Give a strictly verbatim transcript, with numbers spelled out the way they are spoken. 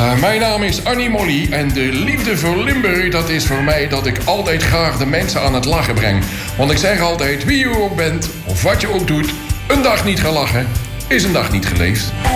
Uh, mijn naam is Annie Molly en de liefde voor Limburg, dat is voor mij dat ik altijd graag de mensen aan het lachen breng. Want ik zeg altijd, wie je ook bent, of wat je ook doet, een dag niet gelachen is een dag niet geleefd.